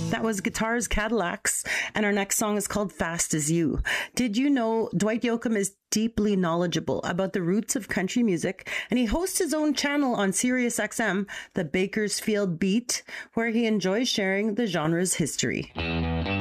That was Guitars Cadillacs, and our next song is called Fast as You. Did you know Dwight Yoakam is deeply knowledgeable about the roots of country music, and he hosts his own channel on SiriusXM, the Bakersfield Beat, where he enjoys sharing the genre's history.